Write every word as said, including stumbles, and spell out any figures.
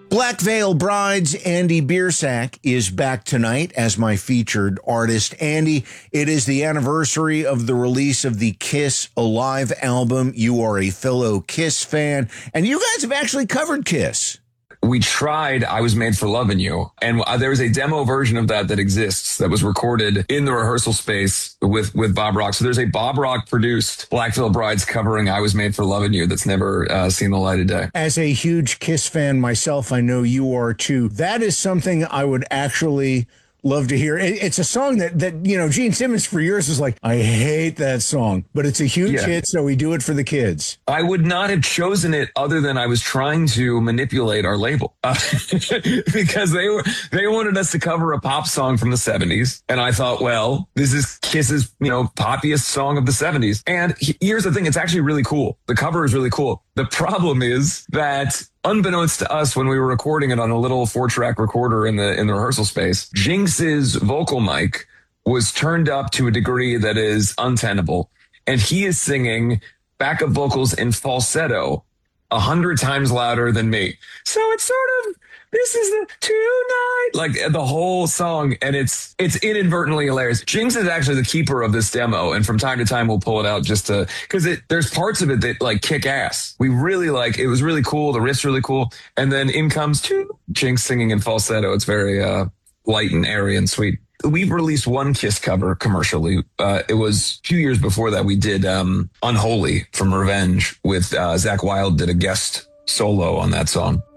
Black Veil Brides, Andy Biersack, is back tonight as my featured artist. Andy, it is the anniversary of the release of the Kiss Alive album. You are a fellow Kiss fan, and you guys have actually covered Kiss. We tried I Was Made for Loving You, and uh, there's a demo version of that that exists that was recorded in the rehearsal space with, with Bob Rock. So there's a Bob Rock produced Black Veil Brides covering I Was Made for Loving You that's never uh, seen the light of day. As a huge Kiss fan myself, I know you are too. That is something I would actually love to hear. It's a song that, that, you know, Gene Simmons for years was like, I hate that song, but it's a huge yeah. hit, so we do it for the kids. I would not have chosen it other than I was trying to manipulate our label uh, because they were, they wanted us to cover a pop song from the seventies. And I thought, well, this is Kiss's, you know, poppiest song of the seventies. And he, here's the thing. It's actually really cool. The cover is really cool. The problem is that unbeknownst to us when we were recording it on a little four-track recorder in the in the rehearsal space, Jinx's vocal mic was turned up to a degree that is untenable. And he is singing backup vocals in falsetto a hundred times louder than me. So it's sort of, this is the tonight, like the whole song, and it's it's inadvertently hilarious. Jinx is actually the keeper of this demo, and from time to time we'll pull it out just to, because it there's parts of it that like kick ass. We really like, it was really cool, the riff's really cool, and then in comes to Jinx singing in falsetto. It's very uh, light and airy and sweet. We've released one Kiss cover commercially. Uh, it was a few years before that. We did um, Unholy from Revenge with uh, Zakk Wylde did a guest solo on that song.